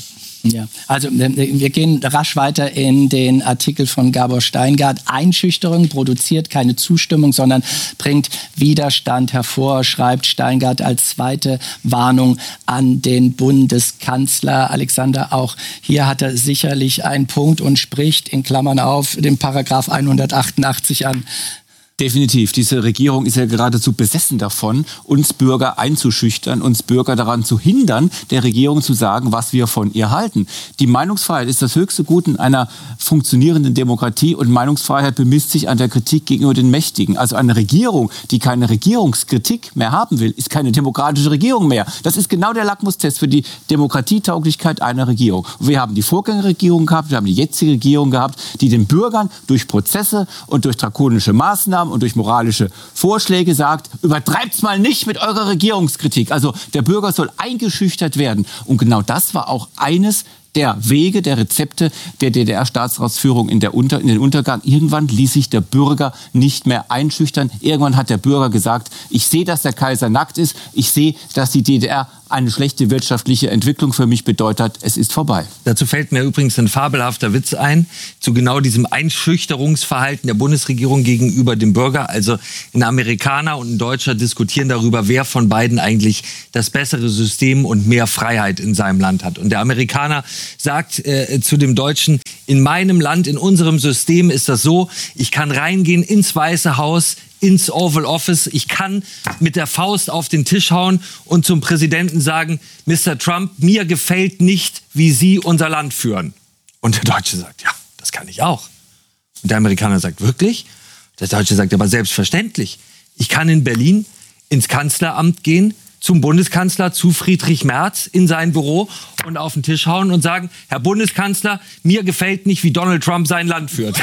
Ja, also wir gehen rasch weiter in den Artikel von Gabor Steingart. Einschüchterung produziert keine Zustimmung, sondern bringt Widerstand hervor, schreibt Steingart als zweite Warnung an den Bundeskanzler. Alexander, auch hier hat er sicherlich einen Punkt und spricht in Klammern auf den Paragraph hundertachtundachtzig an. Definitiv. Diese Regierung ist ja geradezu besessen davon, uns Bürger einzuschüchtern, uns Bürger daran zu hindern, der Regierung zu sagen, was wir von ihr halten. Die Meinungsfreiheit ist das höchste Gut in einer funktionierenden Demokratie und Meinungsfreiheit bemisst sich an der Kritik gegenüber den Mächtigen. Also eine Regierung, die keine Regierungskritik mehr haben will, ist keine demokratische Regierung mehr. Das ist genau der Lackmustest für die Demokratietauglichkeit einer Regierung. Und wir haben die Vorgängerregierung gehabt, wir haben die jetzige Regierung gehabt, die den Bürgern durch Prozesse und durch drakonische Maßnahmen und durch moralische Vorschläge sagt, übertreibt's mal nicht mit eurer Regierungskritik. Also der Bürger soll eingeschüchtert werden. Und genau das war auch eines der Wege, der Rezepte der D D R-Staatsratsführung in, der Unter, in den Untergang. Irgendwann ließ sich der Bürger nicht mehr einschüchtern. Irgendwann hat der Bürger gesagt, ich sehe, dass der Kaiser nackt ist. Ich sehe, dass die D D R eine schlechte wirtschaftliche Entwicklung für mich bedeutet. Es ist vorbei. Dazu fällt mir übrigens ein fabelhafter Witz ein, zu genau diesem Einschüchterungsverhalten der Bundesregierung gegenüber dem Bürger. Also ein Amerikaner und ein Deutscher diskutieren darüber, wer von beiden eigentlich das bessere System und mehr Freiheit in seinem Land hat. Und der Amerikaner sagt äh, zu dem Deutschen, in meinem Land, in unserem System ist das so, ich kann reingehen ins Weiße Haus, ins Oval Office, ich kann mit der Faust auf den Tisch hauen und zum Präsidenten sagen, Mister Trump, mir gefällt nicht, wie Sie unser Land führen. Und der Deutsche sagt, ja, das kann ich auch. Und der Amerikaner sagt, wirklich? Der Deutsche sagt, aber selbstverständlich. Ich kann in Berlin ins Kanzleramt gehen, zum Bundeskanzler, zu Friedrich Merz in sein Büro und auf den Tisch hauen und sagen, Herr Bundeskanzler, mir gefällt nicht, wie Donald Trump sein Land führt.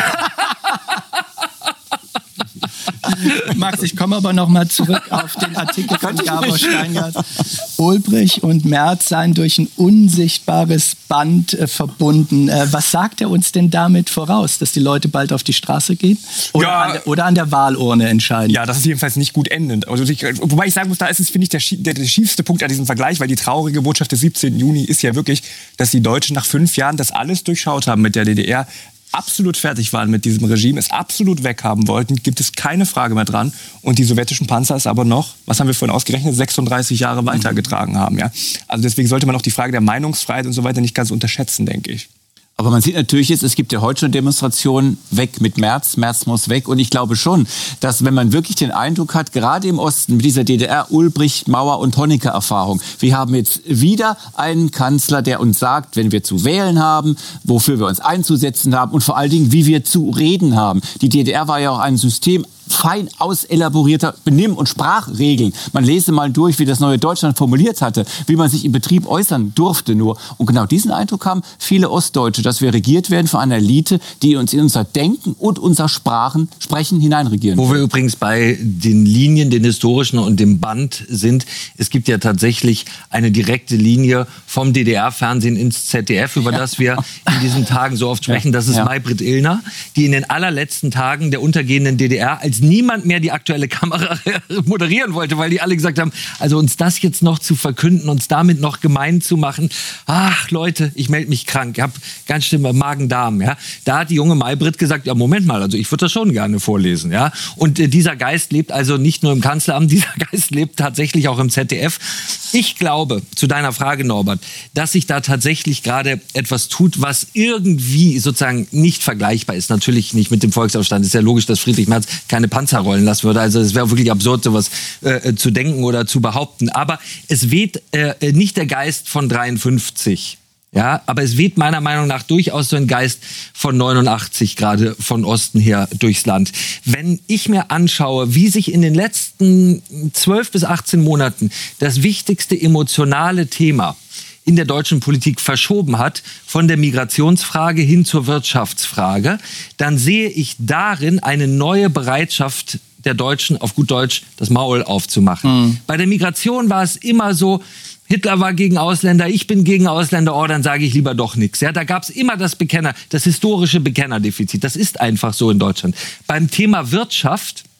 Max, ich komme aber noch mal zurück auf den Artikel von Gabor Steingart. Ulbricht und Merz seien durch ein unsichtbares Band äh, verbunden. Äh, was sagt er uns denn damit voraus? Dass die Leute bald auf die Straße gehen? Oder, ja, an, der, oder an der Wahlurne entscheiden? Ja, das ist jedenfalls nicht gut endend. Also ich, wobei ich sagen muss, da ist es, finde ich, der, der, der schiefste Punkt an diesem Vergleich, weil die traurige Botschaft des siebzehnten Juni ist ja wirklich, dass die Deutschen nach fünf Jahren das alles durchschaut haben mit der D D R, absolut fertig waren mit diesem Regime, es absolut weghaben wollten, gibt es keine Frage mehr dran. Und die sowjetischen Panzer es aber noch, was haben wir vorhin ausgerechnet, sechsunddreißig Jahre weitergetragen haben. Ja? Also deswegen sollte man auch die Frage der Meinungsfreiheit und so weiter nicht ganz unterschätzen, denke ich. Aber man sieht natürlich jetzt, es gibt ja heute schon Demonstrationen, weg mit Merz, Merz muss weg. Und ich glaube schon, dass wenn man wirklich den Eindruck hat, gerade im Osten mit dieser D D R, Ulbricht, Mauer und Honecker-Erfahrung, wir haben jetzt wieder einen Kanzler, der uns sagt, wenn wir zu wählen haben, wofür wir uns einzusetzen haben und vor allen Dingen, wie wir zu reden haben. Die D D R war ja auch ein System fein auselaborierter Benimm- und Sprachregeln. Man lese mal durch, wie das neue Deutschland formuliert hatte, wie man sich im Betrieb äußern durfte nur. Und genau diesen Eindruck haben viele Ostdeutsche, dass wir regiert werden von einer Elite, die uns in unser Denken und unser Sprachen, Sprechen hineinregieren. Wo wir übrigens bei den Linien, den historischen und dem Band sind. Es gibt ja tatsächlich eine direkte Linie vom D D R-Fernsehen ins Z D F, über das wir in diesen Tagen so oft sprechen. Das ist ja. Maybrit Illner, die in den allerletzten Tagen der untergehenden D D R als niemand mehr die aktuelle Kamera moderieren wollte, weil die alle gesagt haben, also uns das jetzt noch zu verkünden, uns damit noch gemein zu machen, ach Leute, ich melde mich krank, ich habe ganz schlimme Magen-Darm. Ja. Da hat die junge Maybrit gesagt, ja Moment mal, also ich würde das schon gerne vorlesen. Ja. Und äh, dieser Geist lebt also nicht nur im Kanzleramt, dieser Geist lebt tatsächlich auch im Z D F. Ich glaube, zu deiner Frage, Norbert, dass sich da tatsächlich gerade etwas tut, was irgendwie sozusagen nicht vergleichbar ist. Natürlich nicht mit dem Volksaufstand. Es ist ja logisch, dass Friedrich Merz keine Panzer rollen lassen würde. Also es wäre wirklich absurd, sowas äh, zu denken oder zu behaupten. Aber es weht äh, nicht der Geist von dreiundfünfzig. Ja, aber es weht meiner Meinung nach durchaus so ein Geist von neunundachtzig, gerade von Osten her durchs Land. Wenn ich mir anschaue, wie sich in den letzten zwölf bis achtzehn Monaten das wichtigste emotionale Thema in der deutschen Politik verschoben hat, von der Migrationsfrage hin zur Wirtschaftsfrage, dann sehe ich darin eine neue Bereitschaft der Deutschen, auf gut Deutsch, das Maul aufzumachen. Mhm. Bei der Migration war es immer so, Hitler war gegen Ausländer, ich bin gegen Ausländer, oh, dann sage ich lieber doch nichts. Ja, da gab es immer das Bekenner, das historische Bekennerdefizit. Das ist einfach so in Deutschland. Beim Thema Wirtschaft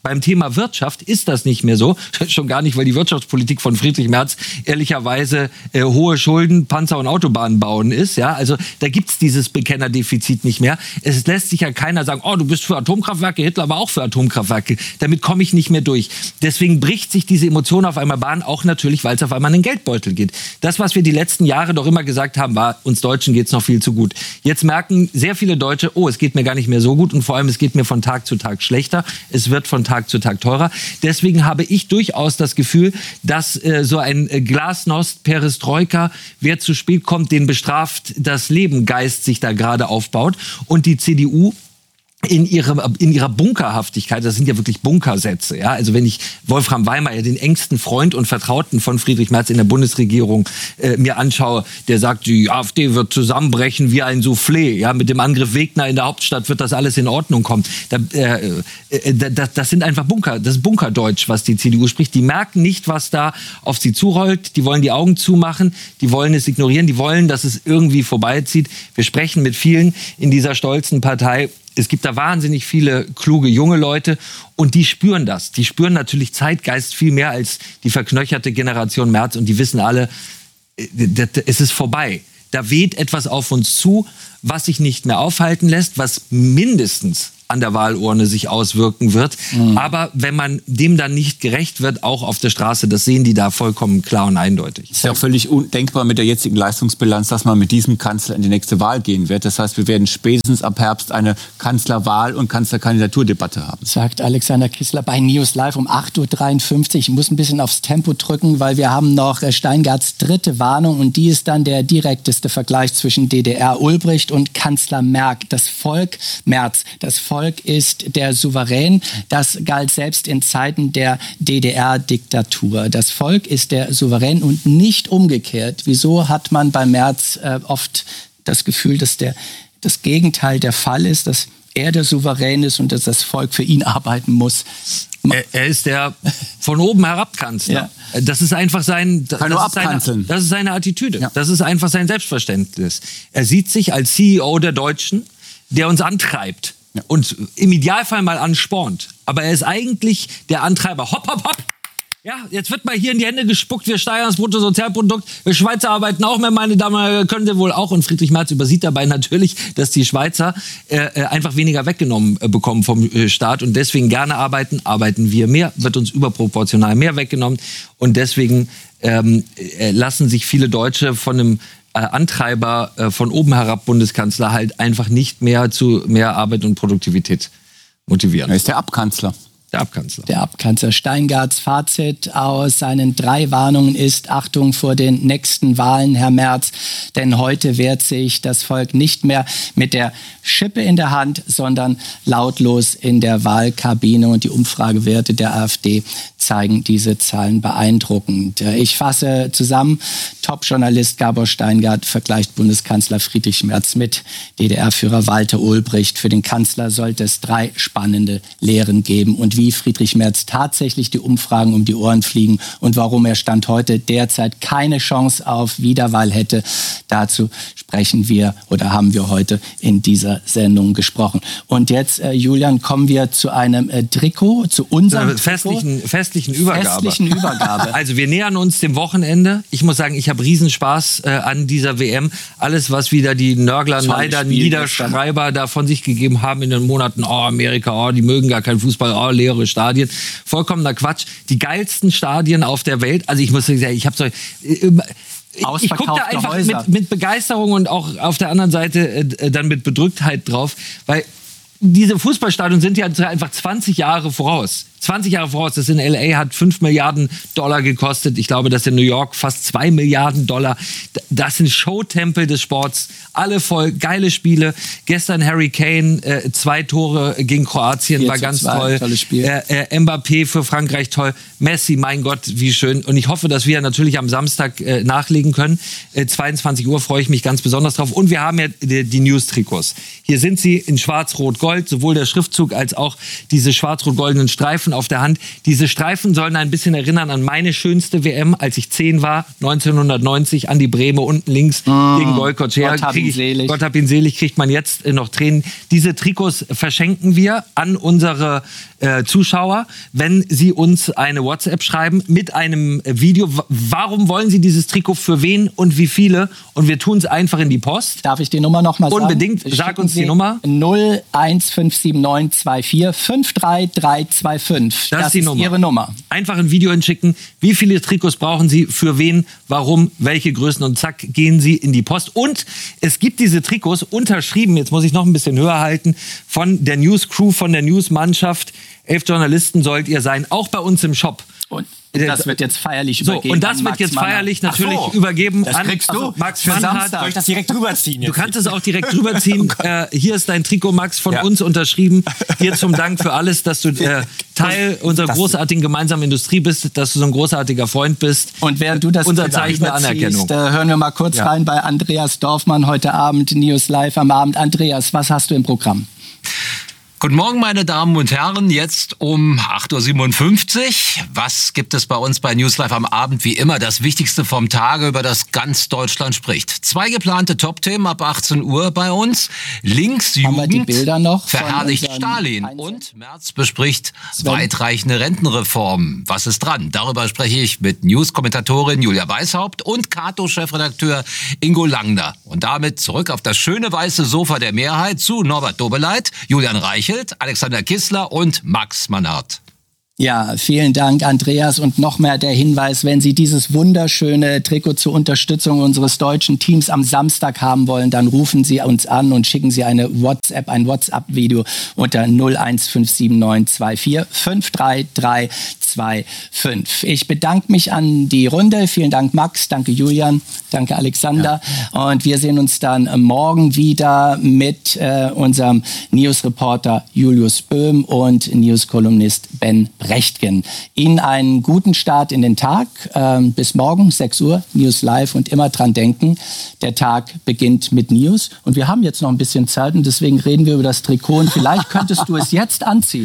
Beim Thema Wirtschaft ist das nicht mehr so. Schon gar nicht, weil die Wirtschaftspolitik von Friedrich Merz ehrlicherweise äh, hohe Schulden, Panzer und Autobahnen bauen ist. Ja, also da gibt's dieses Bekennerdefizit nicht mehr. Es lässt sich ja keiner sagen, oh, du bist für Atomkraftwerke, Hitler war auch für Atomkraftwerke. Damit komme ich nicht mehr durch. Deswegen bricht sich diese Emotion auf einmal Bahn, auch natürlich, weil es auf einmal in den Geldbeutel geht. Das, was wir die letzten Jahre doch immer gesagt haben, war, uns Deutschen geht's noch viel zu gut. Jetzt merken sehr viele Deutsche, oh, es geht mir gar nicht mehr so gut und vor allem, es geht mir von Tag zu Tag schlechter. Es wird von Tag zu Tag teurer. Deswegen habe ich durchaus das Gefühl, dass äh, so ein äh, Glasnost, Perestroika, wer zu spät kommt, den bestraft das Leben, Geist sich da gerade aufbaut. Und die C D U in ihrer, in ihrer Bunkerhaftigkeit, das sind ja wirklich Bunkersätze, ja. Also wenn ich Wolfram Weimayer, den engsten Freund und Vertrauten von Friedrich Merz in der Bundesregierung, äh, mir anschaue, der sagt, die AfD wird zusammenbrechen wie ein Soufflé, ja. Mit dem Angriff Wegner in der Hauptstadt wird das alles in Ordnung kommen. Da, äh, äh, das, das sind einfach Bunker, das ist Bunkerdeutsch, was die C D U spricht. Die merken nicht, was da auf sie zurollt. Die wollen die Augen zumachen, die wollen es ignorieren, die wollen, dass es irgendwie vorbeizieht. Wir sprechen mit vielen in dieser stolzen Partei. Es gibt da wahnsinnig viele kluge junge Leute und die spüren das. Die spüren natürlich Zeitgeist viel mehr als die verknöcherte Generation Merz und die wissen alle, es ist vorbei. Da weht etwas auf uns zu, was sich nicht mehr aufhalten lässt, was mindestens an der Wahlurne sich auswirken wird. Mhm. Aber wenn man dem dann nicht gerecht wird, auch auf der Straße, das sehen die da vollkommen klar und eindeutig. Es ist ja auch völlig undenkbar mit der jetzigen Leistungsbilanz, dass man mit diesem Kanzler in die nächste Wahl gehen wird. Das heißt, wir werden spätestens ab Herbst eine Kanzlerwahl- und Kanzlerkandidaturdebatte haben. Sagt Alexander Kissler bei News Live um acht Uhr dreiundfünfzig. Ich muss ein bisschen aufs Tempo drücken, weil wir haben noch Steingarts dritte Warnung und die ist dann der direkteste Vergleich zwischen D D R Ulbricht und Kanzler Merk. Das Volk Merz, das Volk ist der Souverän. Das galt selbst in Zeiten der D D R-Diktatur. Das Volk ist der Souverän und nicht umgekehrt. Wieso hat man bei Merz äh, oft das Gefühl, dass der, das Gegenteil der Fall ist, dass er der Souverän ist und dass das Volk für ihn arbeiten muss? Er, er ist der von oben herab Kanzler. Ja. Das ist einfach sein, das, Kann nur ist seine, das ist seine Attitüde. Ja. Das ist einfach sein Selbstverständnis. Er sieht sich als C E O der Deutschen, der uns antreibt. Ja. Und im Idealfall mal anspornt. Aber er ist eigentlich der Antreiber. Hopp, hopp, hopp. Ja, jetzt wird mal hier in die Hände gespuckt. Wir steigern das Bruttosozialprodukt. Wir Schweizer arbeiten auch mehr, meine Damen, können Sie wohl auch. Und Friedrich Merz übersieht dabei natürlich, dass die Schweizer äh, einfach weniger weggenommen äh, bekommen vom äh, Staat. Und deswegen gerne arbeiten. Arbeiten wir mehr, wird uns überproportional mehr weggenommen. Und deswegen ähm, äh, lassen sich viele Deutsche von einem Antreiber äh, von oben herab Bundeskanzler halt einfach nicht mehr zu mehr Arbeit und Produktivität motivieren. Er ist der Abkanzler. Der Abkanzler. Der Abkanzler. Steingarts Fazit aus seinen drei Warnungen ist: Achtung vor den nächsten Wahlen, Herr Merz. Denn heute wehrt sich das Volk nicht mehr mit der Schippe in der Hand, sondern lautlos in der Wahlkabine. Und die Umfragewerte der AfD zeigen diese Zahlen beeindruckend. Ich fasse zusammen. Top-Journalist Gabor Steingart vergleicht Bundeskanzler Friedrich Merz mit D D R-Führer Walter Ulbricht. Für den Kanzler sollte es drei spannende Lehren geben. Und wie Friedrich Merz tatsächlich die Umfragen um die Ohren fliegen und warum er Stand heute derzeit keine Chance auf Wiederwahl hätte, dazu sprechen wir oder haben wir heute in dieser Sendung gesprochen. Und jetzt, äh, Julian, kommen wir zu einem äh, Trikot, zu unserem äh, festlichen, Trikot. festlichen Übergabe. Festlichen Übergabe. Also wir nähern uns dem Wochenende. Ich muss sagen, ich habe Riesenspaß äh, an dieser W M. Alles, was wieder die Nörgler, Neider, Niederschreiber da von sich gegeben haben in den Monaten, oh, Amerika, oh, die mögen gar keinen Fußball, oh, leere Stadien. Vollkommener Quatsch. Die geilsten Stadien auf der Welt. Also ich muss sagen, ich habe so... Äh, ich gucke da einfach mit, mit Begeisterung und auch auf der anderen Seite äh, dann mit Bedrücktheit drauf, weil diese Fußballstadien sind ja einfach zwanzig Jahre voraus. zwanzig Jahre voraus. Das in L A hat fünf Milliarden Dollar gekostet. Ich glaube, das in New York fast zwei Milliarden Dollar. Das sind Showtempel des Sports. Alle voll, geile Spiele. Gestern Harry Kane, äh, zwei Tore gegen Kroatien, war ganz zwei, toll. Tolles Spiel. Äh, äh, Mbappé für Frankreich, toll. Messi, mein Gott, wie schön. Und ich hoffe, dass wir natürlich am Samstag äh, nachlegen können. Äh, zweiundzwanzig Uhr freue ich mich ganz besonders drauf. Und wir haben ja die, die News-Trikots. Hier sind sie in schwarz-rot-gold, sowohl der Schriftzug als auch diese schwarz-rot-goldenen Streifen Streifen auf der Hand. Diese Streifen sollen ein bisschen erinnern an meine schönste W M, als ich zehn war, neunzehnhundertneunzig, Andi Brehme unten links mm, gegen Goykochea. Gott hab ihn selig. Gott hab ihn selig, kriegt man jetzt noch Tränen. Diese Trikots verschenken wir an unsere äh, Zuschauer, wenn sie uns eine WhatsApp schreiben mit einem Video. Warum wollen sie dieses Trikot, für wen und wie viele? Und wir tun es einfach in die Post. Darf ich die Nummer noch mal sagen? Unbedingt, sag uns die Nummer. null eins fünf sieben neun zwei vier fünf drei drei zwei fünf. Das, das ist die ist Nummer. Ihre Nummer. Einfach ein Video hinschicken. Wie viele Trikots brauchen Sie? Für wen? Warum? Welche Größen? Und zack, gehen Sie in die Post. Und es gibt diese Trikots unterschrieben, jetzt muss ich noch ein bisschen höher halten, von der News Crew, von der News-Mannschaft. Elf Journalisten sollt ihr sein, auch bei uns im Shop. Und das wird jetzt feierlich so, übergeben. Und das wird jetzt Mannhardt. feierlich natürlich so. übergeben Das an kriegst du also Max für Mannhardt. Samstag. Soll ich das direkt rüberziehen? Du Jetzt? kannst es auch direkt rüberziehen. äh, hier ist dein Trikot, Max, von Ja. uns unterschrieben. Dir zum Dank für alles, dass du äh, Teil unserer das großartigen gemeinsamen Industrie bist, dass du so ein großartiger Freund bist. Und während du das Unser Zeichen der überziehst, Anerkennung. äh, hören wir mal kurz Ja. rein bei Andreas Dorfmann heute Abend, News Live am Abend. Andreas, was hast du im Programm? Guten Morgen, meine Damen und Herren. Jetzt um acht Uhr siebenundfünfzig. Was gibt es bei uns bei News Live am Abend? Wie immer das Wichtigste vom Tage, über das ganz Deutschland spricht. Zwei geplante Top-Themen ab achtzehn Uhr bei uns. Linksjugend Haben wir die Bilder noch von verherrlicht unseren Stalin. Einsatz? Und Merz bespricht Sven? weitreichende Rentenreformen. Was ist dran? Darüber spreche ich mit News-Kommentatorin Julia Weishaupt und Kato-Chefredakteur Ingo Langner. Und damit zurück auf das schöne weiße Sofa der Mehrheit zu Norbert Dobeleit, Julian Reichelt, Alexander Kissler und Max Mannhardt. Ja, vielen Dank, Andreas. Und noch mehr der Hinweis, wenn Sie dieses wunderschöne Trikot zur Unterstützung unseres deutschen Teams am Samstag haben wollen, dann rufen Sie uns an und schicken Sie eine WhatsApp, ein WhatsApp-Video unter null eins fünf sieben neun zwei vier fünf drei drei zwei fünf. Ich bedanke mich an die Runde. Vielen Dank, Max. Danke, Julian. Danke, Alexander. Ja. Und wir sehen uns dann morgen wieder mit äh, unserem News-Reporter Julius Böhm und News-Kolumnist Ben Brechtgen. Ihnen einen guten Start in den Tag. Ähm, bis morgen, sechs Uhr, News Live. Und immer dran denken, der Tag beginnt mit News. Und wir haben jetzt noch ein bisschen Zeit und deswegen reden wir über das Trikot. Und vielleicht könntest du es jetzt anziehen.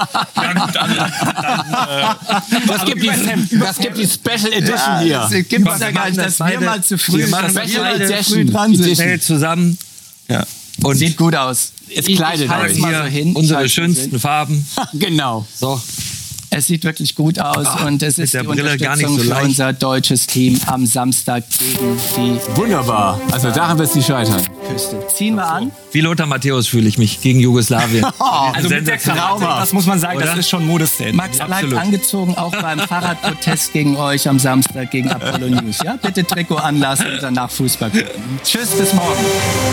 Das gibt die, das gibt die Special Edition Ja, hier. das gibt es ja gar nicht, dass wir mal zu früh, wir machen dass das wir mal beide zu früh dran sind. schnell zusammen. Ja. Und Sieht gut aus. Es Ich- kleidet ich halte es euch. mal so hin. Ich unsere halte es schönsten hin. Farben. Genau. So. Es sieht wirklich gut aus und es mit ist der die Brille gar nicht Unterstützung so für leicht. unser deutsches Team am Samstag gegen die Wunderbar. Also daran wird es nicht scheitern. Küste. Ziehen wir an. Wie Lothar Matthäus fühle ich mich gegen Jugoslawien. Also mit der Krawatte, das muss man sagen, Oder? das ist schon Modestatement. Max bleibt Absolut. angezogen, auch beim Fahrradprotest gegen euch am Samstag gegen Apollo News. Ja? Bitte Trikot anlassen und danach Fußball gucken. Tschüss, bis morgen.